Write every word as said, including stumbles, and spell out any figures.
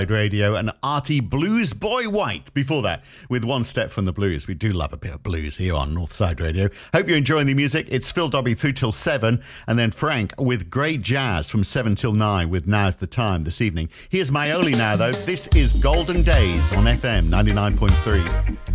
Radio and Artie Blues Boy White before that with One Step from the Blues. We do love a bit of blues here on Northside Radio. Hope you're enjoying the music. It's Phil Dobby through till seven and then Frank with great jazz from seven till nine with Now's the Time this evening. Here's Maioli now though. This is Golden Days on F M ninety-nine point three.